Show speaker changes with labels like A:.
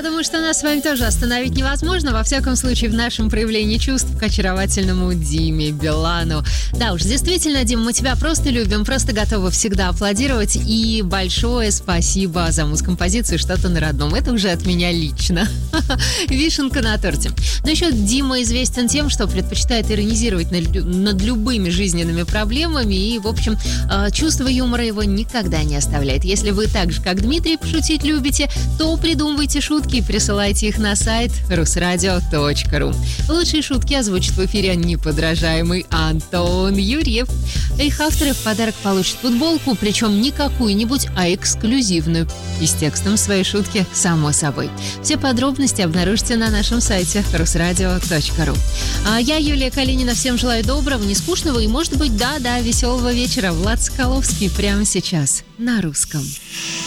A: думаю, что нас с вами тоже остановить невозможно. Во всяком случае, в нашем проявлении чувств к очаровательному Диме Билану. Да уж, действительно, Дим, мы тебя просто любим, просто готовы всегда аплодировать. И большое спасибо за музкомпозицию «Что-то на родном». Это уже от меня лично. Вишенка на торте. Но еще Дима известен тем, что предпочитает иронизировать над любыми жизненными проблемами. И, в общем, чувство юмора его никогда не оставляет. Если вы так же, как Дмитрий, пошутить любите, то придумывайте шутки и присылайте их на сайт rusradio.ru. Лучшие шутки озвучит в эфире неподражаемый Антон Юрьев. Их авторы в подарок получат футболку, причем не какую-нибудь, а эксклюзивную. И с текстом своей шутки, само собой. Все подробности обнаружите на нашем сайте rusradio.ru. А я, Юлия Калинина, всем желаю доброго, нескучного и, может быть, веселого вечера. Влад Соколовский прямо сейчас на русском.